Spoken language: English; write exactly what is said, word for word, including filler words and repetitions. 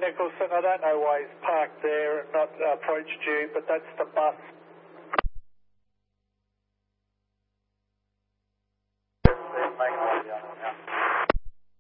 Nicholson. I don't know why he's parked there and not approached you, but that's the bus